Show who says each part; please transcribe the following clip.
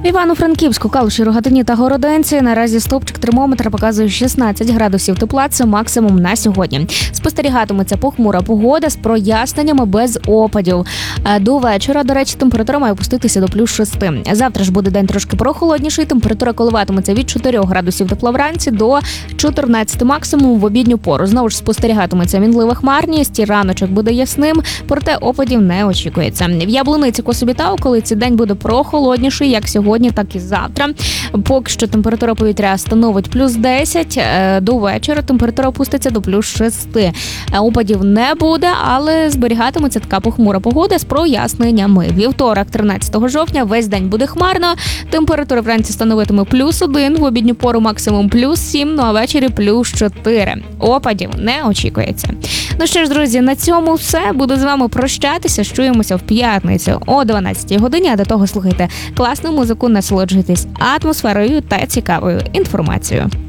Speaker 1: В Івано-Франківську, Калуші, Рогатині та Городенці наразі стовпчик термометра показує 16 градусів тепла. Це максимум на сьогодні. Спостерігатиметься похмура погода з проясненнями без опадів. До вечора, до речі, температура має опуститися до плюс 6. Завтра ж буде день трошки прохолодніший. Температура коливатиметься від 4 градусів тепла вранці до 14 максимум в обідню пору. Знову ж спостерігатиметься мінлива хмарність, і раночок буде ясним, проте опадів не очікується. В Яблуниці, Косові та Околиці день буде прохолодніший, як сьогодні, так і завтра. Поки що температура повітря становить плюс 10, до вечора температура опуститься до плюс 6. Опадів не буде, але зберігатиметься така похмура погода з проясненнями. Вівторок, 13 жовтня, весь день буде хмарно, температура вранці становитиме плюс 1, в обідню пору максимум плюс 7, ну а ввечері плюс 4. Опадів не очікується. Ну що ж, друзі, на цьому все. Буду з вами прощатися. Чуємося в п'ятницю о 12 годині, а до того слухайте класну музику, насолоджуйтесь атмосферою та цікавою інформацією.